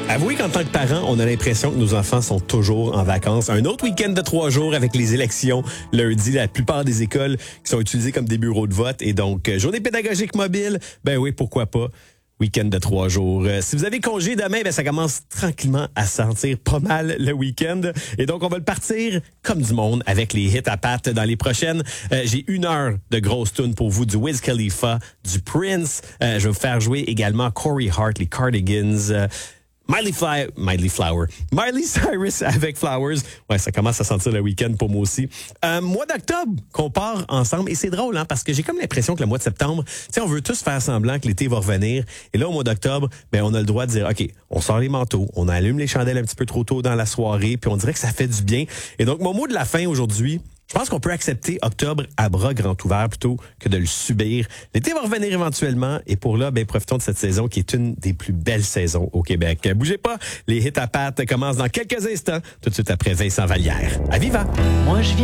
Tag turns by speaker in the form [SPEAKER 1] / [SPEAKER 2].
[SPEAKER 1] Avouez qu'en tant que parent, on a l'impression que nos enfants sont toujours en vacances. Un autre week-end de 3 jours avec les élections lundi. La plupart des écoles qui sont utilisées comme des bureaux de vote. Et donc, journée pédagogique mobile, ben oui, pourquoi pas. Week-end de 3 jours. Si vous avez congé demain, ben ça commence tranquillement à sentir pas mal le week-end. Et donc, on va le partir comme du monde avec les hits à pattes dans les prochaines. J'ai 1 heure de grosses tunes pour vous, du Wiz Khalifa, du Prince. Je vais vous faire jouer également Corey Hart, les Cardigans. Miley Cyrus avec Flowers. Ouais, ça commence à sentir le week-end pour moi aussi. Mois d'octobre, qu'on part ensemble. Et c'est drôle, hein, parce que j'ai comme l'impression que le mois de septembre, tu sais, on veut tous faire semblant que l'été va revenir. Et là, au mois d'octobre, ben, on a le droit de dire, OK, on sort les manteaux, on allume les chandelles un petit peu trop tôt dans la soirée, puis on dirait que ça fait du bien. Et donc, mon mot de la fin aujourd'hui, je pense qu'on peut accepter octobre à bras grands ouverts plutôt que de le subir. L'été va revenir éventuellement et pour là, ben, profitons de cette saison qui est une des plus belles saisons au Québec. Bougez pas, les hits à pattes commencent dans quelques instants, tout de suite après Vincent Vallière. À Viva!
[SPEAKER 2] Moi, je viens